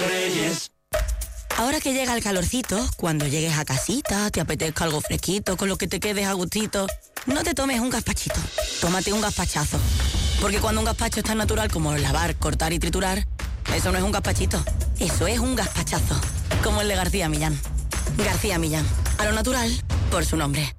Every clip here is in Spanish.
Reyes. Ahora que llega el calorcito, cuando llegues a casita, te apetezca algo fresquito, con lo que te quedes a gustito, no te tomes un gazpachito, tómate un gazpachazo. Porque cuando un gazpacho es tan natural como lavar, cortar y triturar, eso no es un gazpachito, eso es un gazpachazo. Como el de García Millán. García Millán, a lo natural, por su nombre.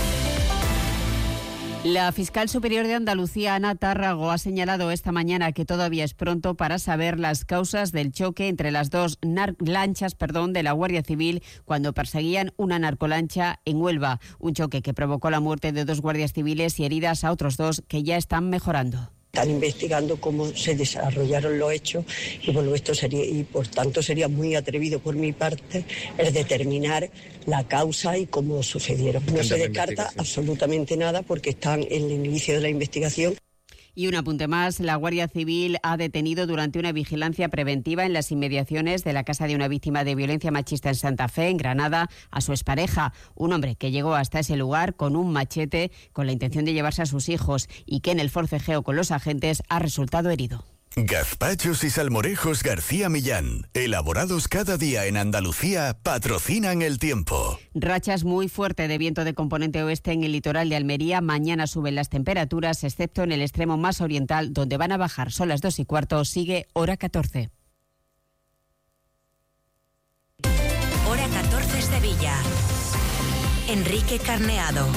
La fiscal superior de Andalucía, Ana Tárrago, ha señalado esta mañana que todavía es pronto para saber las causas del choque entre las dos lanchas de la Guardia Civil cuando perseguían una narcolancha en Huelva. Un choque que provocó la muerte de 2 guardias civiles y heridas a otros 2 que ya están mejorando. Están investigando cómo se desarrollaron los hechos y por tanto sería muy atrevido por mi parte el determinar la causa y cómo sucedieron. No se descarta absolutamente nada porque están en el inicio de la investigación. Y un apunte más, la Guardia Civil ha detenido durante una vigilancia preventiva en las inmediaciones de la casa de una víctima de violencia machista en Santa Fe, en Granada, a su expareja, un hombre que llegó hasta ese lugar con un machete con la intención de llevarse a sus hijos y que en el forcejeo con los agentes ha resultado herido. Gazpachos y salmorejos García Millán, elaborados cada día en Andalucía, patrocinan el tiempo. Rachas muy fuertes de viento de componente oeste en el litoral de Almería. Mañana suben las temperaturas, excepto en el extremo más oriental, donde van a bajar. Son las 2:15, sigue hora 14. Hora 14 Sevilla. Enrique Carneado.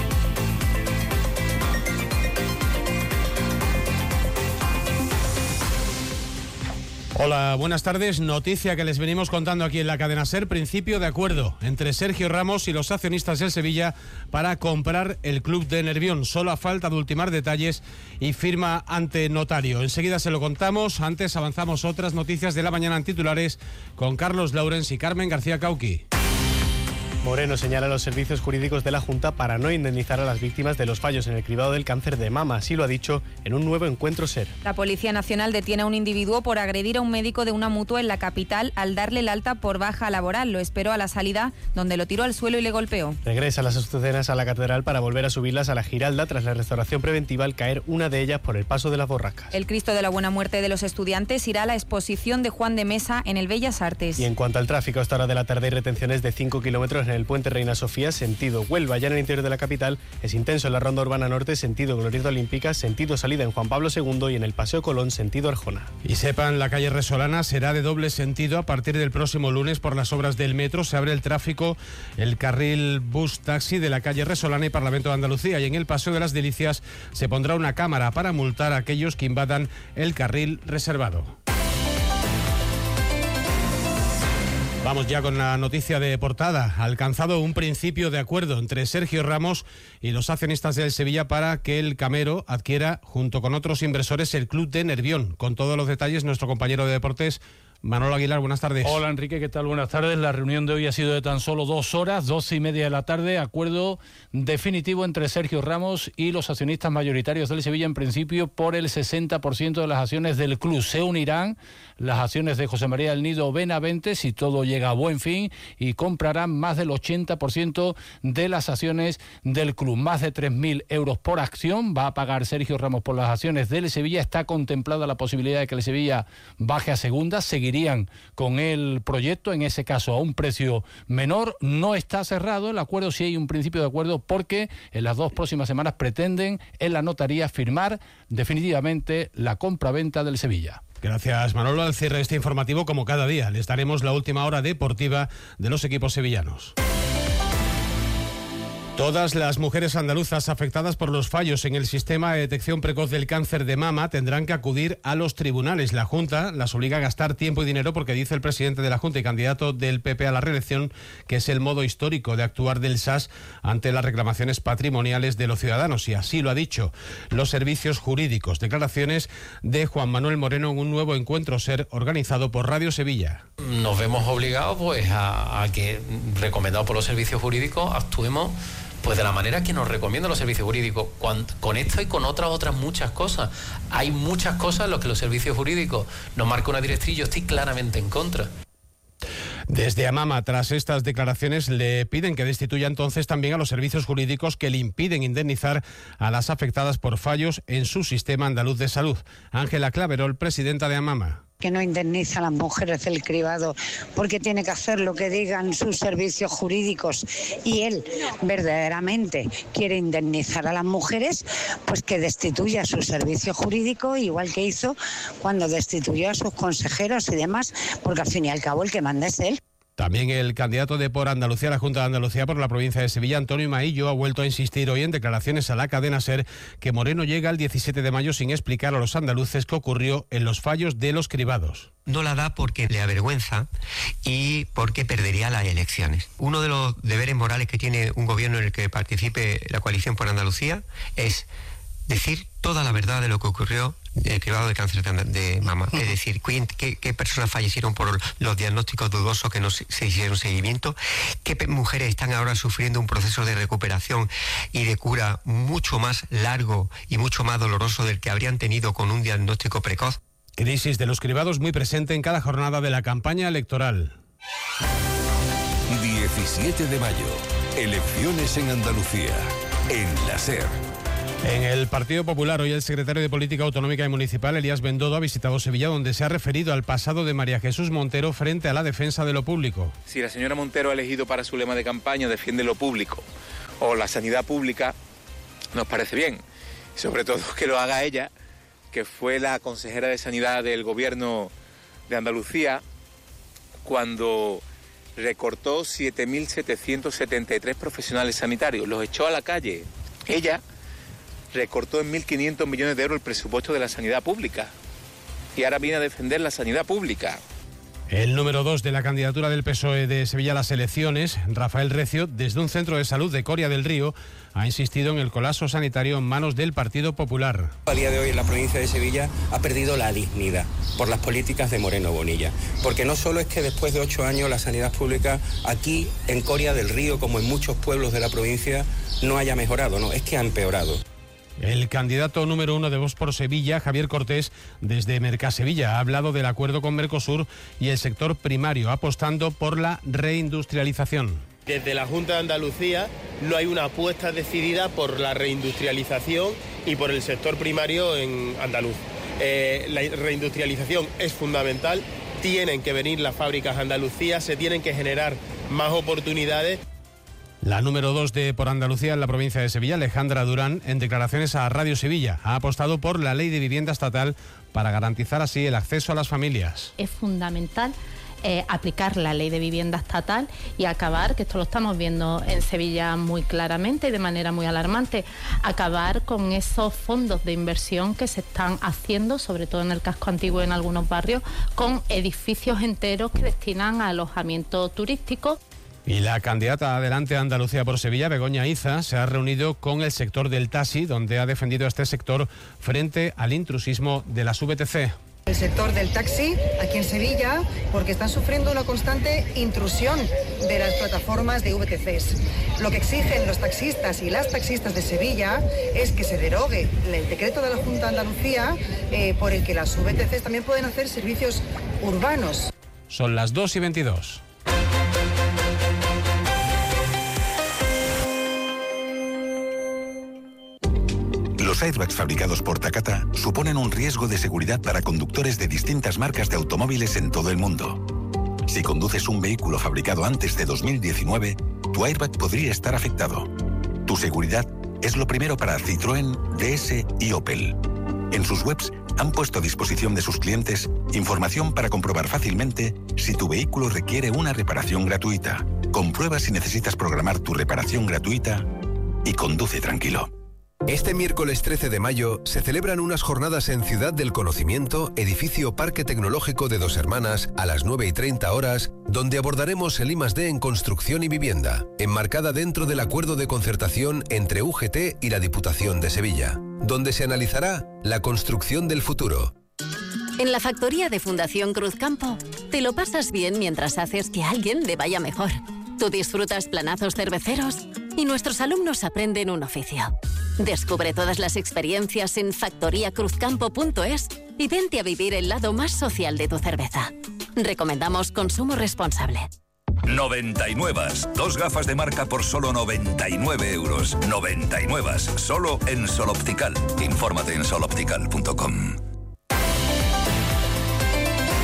Hola, buenas tardes. Noticia que les venimos contando aquí en la cadena SER. Principio de acuerdo entre Sergio Ramos y los accionistas del Sevilla para comprar el club de Nervión. Solo a falta de ultimar detalles y firma ante notario. Enseguida se lo contamos. Antes avanzamos otras noticias de la mañana en titulares con Carlos Laurens y Carmen García Cauqui. Moreno señala a los servicios jurídicos de la Junta para no indemnizar a las víctimas de los fallos en el cribado del cáncer de mama. Así lo ha dicho en un nuevo encuentro SER. La Policía Nacional detiene a un individuo por agredir a un médico de una mutua en la capital al darle el alta por baja laboral. Lo esperó a la salida, donde lo tiró al suelo y le golpeó. Regresa las escenas a la catedral para volver a subirlas a la Giralda tras la restauración preventiva al caer una de ellas por el paso de las borrascas. El Cristo de la Buena Muerte de los Estudiantes irá a la exposición de Juan de Mesa en el Bellas Artes. Y en cuanto al tráfico, a esta hora de la tarde hay retenciones de 5 kilómetros en el puente Reina Sofía, sentido Huelva. Ya en el interior de la capital es intenso en la ronda urbana norte, sentido Glorieta Olímpica, sentido salida en Juan Pablo II y en el Paseo Colón, sentido Arjona. Y sepan, la calle Resolana será de doble sentido a partir del próximo lunes por las obras del metro. Se abre el tráfico, el carril bus-taxi de la calle Resolana y Parlamento de Andalucía. Y en el Paseo de las Delicias se pondrá una cámara para multar a aquellos que invadan el carril reservado. Vamos ya con la noticia de portada. Ha alcanzado un principio de acuerdo entre Sergio Ramos y los accionistas del Sevilla para que el Camero adquiera, junto con otros inversores, el club de Nervión. Con todos los detalles, nuestro compañero de deportes, Manolo Aguilar, buenas tardes. Hola Enrique, ¿qué tal? Buenas tardes. La reunión de hoy ha sido de tan solo 2 horas, 12:30 de la tarde. Acuerdo definitivo entre Sergio Ramos y los accionistas mayoritarios del Sevilla, en principio por el 60% de las acciones del club. Se unirán las acciones de José María del Nido Benavente, si todo llega a buen fin, y comprarán más del 80% de las acciones del club. Más de 3.000 euros por acción va a pagar Sergio Ramos por las acciones del Sevilla. Está contemplada la posibilidad de que el Sevilla baje a segunda. Seguirían con el proyecto, en ese caso a un precio menor. No está cerrado el acuerdo, sí hay un principio de acuerdo, porque en las 2 próximas semanas pretenden en la notaría firmar definitivamente la compra-venta del Sevilla. Gracias, Manolo. Al cierre de este informativo, como cada día, les daremos la última hora deportiva de los equipos sevillanos. Todas las mujeres andaluzas afectadas por los fallos en el sistema de detección precoz del cáncer de mama tendrán que acudir a los tribunales. La Junta las obliga a gastar tiempo y dinero porque dice el presidente de la Junta y candidato del PP a la reelección que es el modo histórico de actuar del SAS ante las reclamaciones patrimoniales de los ciudadanos, y así lo ha dicho los servicios jurídicos. Declaraciones de Juan Manuel Moreno en un nuevo encuentro SER organizado por Radio Sevilla. Nos vemos obligados a que, recomendado por los servicios jurídicos, actuemos pues de la manera que nos recomiendan los servicios jurídicos, con esto y con otras muchas cosas. Hay muchas cosas en las que los servicios jurídicos nos marcan una directriz y yo estoy claramente en contra. Desde Amama, tras estas declaraciones, le piden que destituya entonces también a los servicios jurídicos que le impiden indemnizar a las afectadas por fallos en su sistema andaluz de salud. Ángela Claverol, presidenta de Amama. que no indemniza a las mujeres del cribado porque tiene que hacer lo que digan sus servicios jurídicos y él verdaderamente quiere indemnizar a las mujeres, pues que destituya su servicio jurídico, igual que hizo cuando destituyó a sus consejeros y demás, porque al fin y al cabo el que manda es él. También el candidato de Por Andalucía, la Junta de Andalucía por la provincia de Sevilla, Antonio Maillo, ha vuelto a insistir hoy en declaraciones a la cadena SER que Moreno llega el 17 de mayo sin explicar a los andaluces qué ocurrió en los fallos de los cribados. No la da porque le avergüenza y porque perdería las elecciones. Uno de los deberes morales que tiene un gobierno en el que participe la coalición Por Andalucía es decir toda la verdad de lo que ocurrió en el cribado de cáncer de mama. Es decir, qué personas fallecieron por los diagnósticos dudosos que no se hicieron seguimiento, qué mujeres están ahora sufriendo un proceso de recuperación y de cura mucho más largo y mucho más doloroso del que habrían tenido con un diagnóstico precoz. Crisis de los cribados muy presente en cada jornada de la campaña electoral. 17 de mayo, elecciones en Andalucía, en la SER. En el Partido Popular, hoy el secretario de Política Autonómica y Municipal, Elías Bendodo, ha visitado Sevilla, donde se ha referido al pasado de María Jesús Montero frente a la defensa de lo público. Si la señora Montero ha elegido para su lema de campaña defiende lo público o la sanidad pública, nos parece bien. Sobre todo que lo haga ella, que fue la consejera de Sanidad del Gobierno de Andalucía, cuando recortó 7.773 profesionales sanitarios, los echó a la calle. Ella recortó en 1.500 millones de euros el presupuesto de la sanidad pública y ahora viene a defender la sanidad pública. El número 2 de la candidatura del PSOE de Sevilla a las elecciones, Rafael Recio, desde un centro de salud de Coria del Río, ha insistido en el colapso sanitario en manos del Partido Popular. A día de hoy la provincia de Sevilla ha perdido la dignidad por las políticas de Moreno Bonilla, porque no solo es que después de 8 años la sanidad pública aquí en Coria del Río, como en muchos pueblos de la provincia, no haya mejorado, no, es que ha empeorado. El candidato número 1 de Vox por Sevilla, Javier Cortés, desde Mercasevilla, ha hablado del acuerdo con Mercosur y el sector primario, apostando por la reindustrialización. Desde la Junta de Andalucía no hay una apuesta decidida por la reindustrialización y por el sector primario en andaluz. La reindustrialización es fundamental, tienen que venir las fábricas a Andalucía, se tienen que generar más oportunidades. La número 2 de Por Andalucía en la provincia de Sevilla, Alejandra Durán, en declaraciones a Radio Sevilla, ha apostado por la ley de vivienda estatal para garantizar así el acceso a las familias. Es fundamental aplicar la ley de vivienda estatal y acabar, que esto lo estamos viendo en Sevilla muy claramente y de manera muy alarmante, acabar con esos fondos de inversión que se están haciendo, sobre todo en el casco antiguo y en algunos barrios, con edificios enteros que destinan a alojamiento turístico. Y la candidata Adelante Andalucía por Sevilla, Begoña Iza, se ha reunido con el sector del taxi, donde ha defendido a este sector frente al intrusismo de las VTC. El sector del taxi aquí en Sevilla, porque están sufriendo una constante intrusión de las plataformas de VTCs. Lo que exigen los taxistas y las taxistas de Sevilla es que se derogue el decreto de la Junta de Andalucía por el que las VTCs también pueden hacer servicios urbanos. Son las 2:22. Los airbags fabricados por Takata suponen un riesgo de seguridad para conductores de distintas marcas de automóviles en todo el mundo. Si conduces un vehículo fabricado antes de 2019, tu airbag podría estar afectado. Tu seguridad es lo primero para Citroën, DS y Opel. En sus webs han puesto a disposición de sus clientes información para comprobar fácilmente si tu vehículo requiere una reparación gratuita. Comprueba si necesitas programar tu reparación gratuita y conduce tranquilo. Este miércoles 13 de mayo se celebran unas jornadas en Ciudad del Conocimiento, edificio Parque Tecnológico de Dos Hermanas, a las 9:30 horas, donde abordaremos el I+D en construcción y vivienda, enmarcada dentro del acuerdo de concertación entre UGT y la Diputación de Sevilla, donde se analizará la construcción del futuro. En la factoría de Fundación Cruzcampo, te lo pasas bien mientras haces que a alguien le vaya mejor. Tú disfrutas planazos cerveceros y nuestros alumnos aprenden un oficio. Descubre todas las experiencias en factoriacruzcampo.es y vente a vivir el lado más social de tu cerveza. Recomendamos consumo responsable. 99. 2 gafas de marca por solo 99 euros. 99. Solo en Sol Optical. Infórmate en soloptical.com.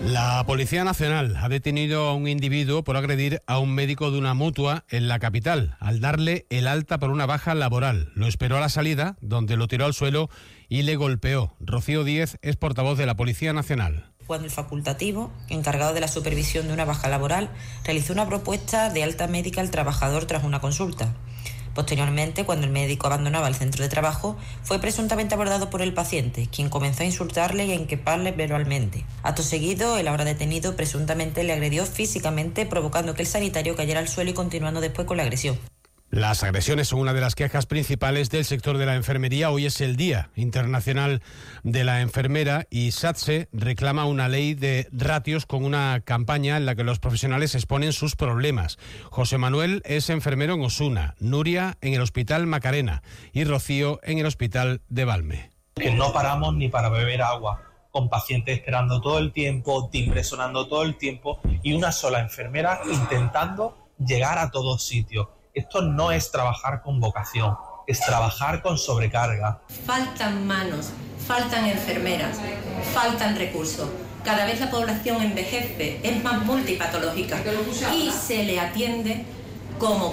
La Policía Nacional ha detenido a un individuo por agredir a un médico de una mutua en la capital, al darle el alta por una baja laboral. Lo esperó a la salida, donde lo tiró al suelo y le golpeó. Rocío Díez es portavoz de la Policía Nacional. Cuando el facultativo, encargado de la supervisión de una baja laboral, realizó una propuesta de alta médica al trabajador tras una consulta. Posteriormente, cuando el médico abandonaba el centro de trabajo, fue presuntamente abordado por el paciente, quien comenzó a insultarle y a increparle verbalmente. Acto seguido, el ahora detenido presuntamente le agredió físicamente, provocando que el sanitario cayera al suelo y continuando después con la agresión. Las agresiones son una de las quejas principales del sector de la enfermería. Hoy es el Día Internacional de la Enfermera y SATSE reclama una ley de ratios con una campaña en la que los profesionales exponen sus problemas. José Manuel es enfermero en Osuna, Nuria en el Hospital Macarena y Rocío en el Hospital de Valme. Que no paramos ni para beber agua, con pacientes esperando todo el tiempo, timbre sonando todo el tiempo y una sola enfermera intentando llegar a todos sitios. Esto no es trabajar con vocación, es trabajar con sobrecarga. Faltan manos, faltan enfermeras, faltan recursos. Cada vez la población envejece, es más multipatológica y se le atiende como